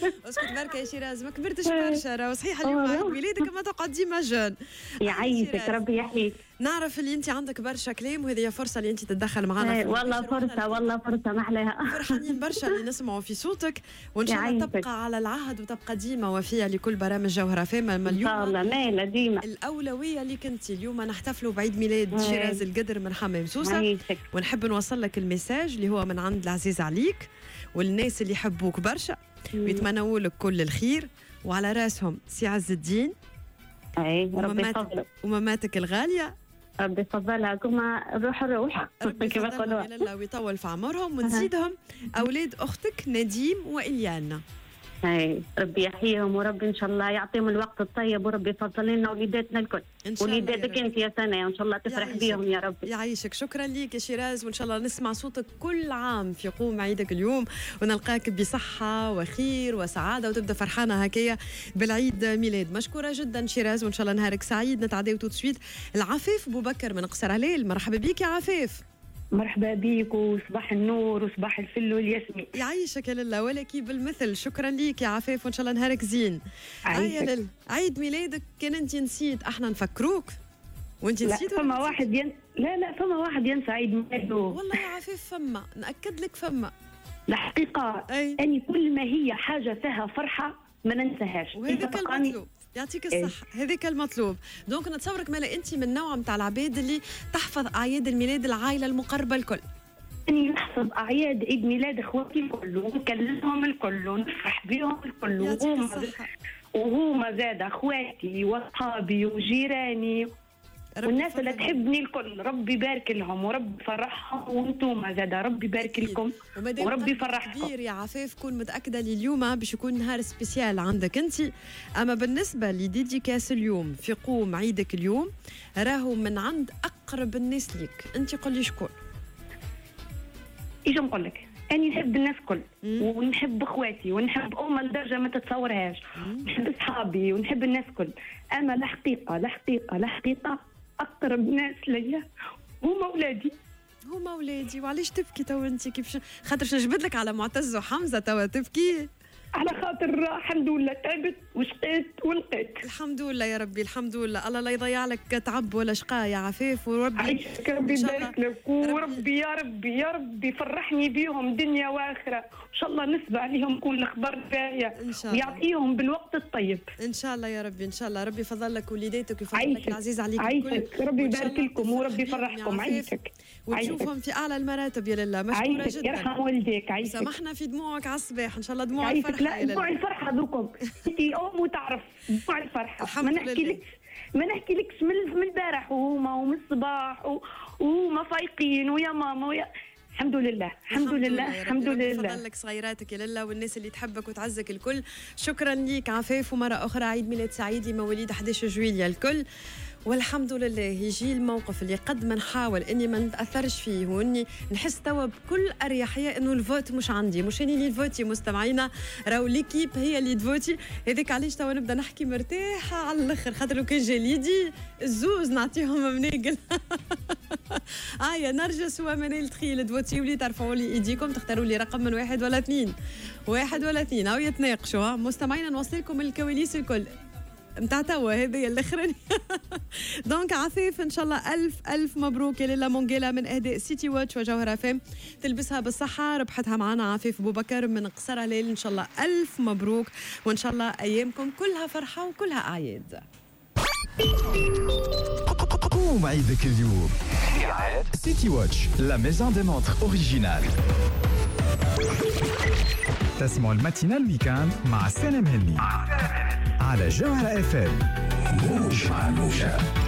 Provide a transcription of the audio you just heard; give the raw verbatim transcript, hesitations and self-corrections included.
اسكت بركة يا شيراز، ما كبرتش برشا، راهو صحيح اليوم عيد ميلادك ما تقعد ديما جون. يعيشك ربي يحييك. نعرف اللي انت عندك برشا كلام وهذه فرصه اللي انت تتدخل معنا. والله فرصه والله فرصه محلاها. فرحانين برشا اللي نسمعوا في صوتك، وان شاء الله تبقى على العهد وتبقى ديما وفيه لكل برامج جوهره فما. ان شاء الله مالا ديما. الاولويه ليك انت اليوم. نحتفلوا بعيد ميلاد شيراز القدر من حمام سوسه، ونحب نوصل لك الميساج اللي هو من عند العزيز عليك والناس اللي يحبوك برشا ويتمنوا لك كل الخير، وعلى راسهم سي عز الدين. اي ربي يفضلك ومماتك الغاليه، ربي يفضلها كما روح الروح كما يقولوا ويطول في عمرهم، ونزيدهم اولاد اختك نديم واليانا. اي ربي يحييهم وربي ان شاء الله يعطيهم الوقت الطيب، وربي يفضل لنا وليداتنا الكل. وليداتك انت يا سنه وان شاء الله تفرح بيهم يا ربي. يعيشك. شكرا ليك يا شيراز، وان شاء الله نسمع صوتك كل عام في قوم عيدك اليوم، ونلقاك بصحه وخير وسعاده وتبدا فرحانه هكايا بالعيد ميلاد. مشكوره جدا شيراز، وان شاء الله نهارك سعيد. نتعداو تو سويت العفيف بوبكر من قصر عليل. مرحبا بيك يا عفيف. مرحبا بيك وصباح النور وصباح الفل والياسمين. يعيشك يا لله ولكي بالمثل. شكرا ليك يا عفيف، وان شاء الله نهارك زين. يا لله عيد ميلادك كان انت نسيت احنا نفكروك وانت نسيت؟ لا فما واحد ين... لا لا فما واحد ينسى عيد ميلاده. والله يا عفيف فما، ناكد لك فما الحقيقه. اني كل ما هي حاجه فيها فرحه ما ننساهاش، وهذاك المطلوب. يعطيك الصحة. هذاك المطلوب. دونك نتصورك مالا انت من نوع نتاع العباد اللي تحفظ اعياد الميلاد العائله المقربه الكل. اني نحفظ اعياد عيد ميلاد اخواتي الكل ونكلمهم الكل ونفرح بهم الكل، وهما وهما زاد اخواتي واصحابي وجيراني والناس اللي تحبني الكل. ربي يبارك لهم وربي يفرحهم، وانتم زاد ربي يبارك لكم وربي يفرحكم. كبير يا عفاف، كون متاكده لي اليوم باش يكون نهار سبيسيال عندك انت. اما بالنسبه لديديكاس اليوم في قوم عيدك اليوم راهو من عند اقرب الناس ليك. انت قل لي شكون؟ ايش نقول لك؟ أنا نحب الناس كل ونحب اخواتي ونحب أمة لدرجة ما تتصورهاش، ونحب اصحابي ونحب الناس كل. اما الحقيقه الحقيقه الحقيقه اقرب ناس ليا هما اولادي. هما اولادي. وعلاش تبكي تو انت؟ كيف خاطر نجبد لك على معتز وحمزه توا تبكي؟ على خاطر الحمد لله تعبت وشقيت ولقيت. الحمد لله يا ربي الحمد لله. الله لا يضيع لك تعب ولا شقاء يا عفاف، وربي عيشك ربي يبارك لك، وربي يا ربي يا ربي فرحني بيهم دنيا واخره، ان شاء الله نسمع عليهم كل الاخبار الباهيه ويعطيهم بالوقت الطيب ان شاء الله يا ربي. ان شاء الله ربي يفضل لك وليداتك ويفضل لك العزيز عليك الكل. عيشك ربي يبارك لكم وربي يفرحكم. عيشك وتشوفهم في اعلى المراتب يا لله. مشكوره جدا. يرحم والديك. عيشك. سامحنا في دموعك على الصباح، ان شاء الله دموع الفرحه. لا دموع الفرحه ذوكم انت ام وتعرف دموع الفرحه. ما نحكي لك ما نحكي لكش من من البارح وهما ومن الصباح وهما فايقين ويا ماما ويا الحمد لله الحمد لله الحمد لله. يفضل لك صغيراتك يا لله والناس اللي تحبك وتعزك الكل. شكرا ليك عفاف، ومره اخرى عيد ميلاد سعيد لمواليد أحد عشر جويليا الكل. والحمد لله يجي الموقف اللي قد ما نحاول اني ما نتاثرش فيه واني نحس توا بكل اريحيه انه الفوت مش عندي، مش اني اللي تفوتي مستمعينا، راهو ليكيب هي اللي تفوتي. هذاك علاش توا نبدا نحكي مرتاحه على الاخر، خاطر لو كان جا ليدي الزوز نعطيهم مناقل. اه يا نرجس ومنال تخيل تفوتي ولي ترفعوا لي ايديكم تختاروا لي رقم من واحد ولا اثنين واحد ولا اثنين او يتناقشوا. مستمعينا نوصل لكم الكواليس الكل متاع توا هذه الاخرانيه. دونك عفيف ان شاء الله الف الف مبروك يا ليلى مونجيلا من اهداء سيتي واتش وجوهره فام، تلبسها بالصحه ربحتها معنا عفيف بوبكر من قصر عليل. ان شاء الله الف مبروك، وان شاء الله ايامكم كلها فرحه وكلها اعياد. قوم عيدك اليوم سيتي واتش لا ميزون دي مونتر اوريجينال. تسمعوا الماتينال ويكاند مع سالم هني على جوهرة اف ام. موج مع موجة.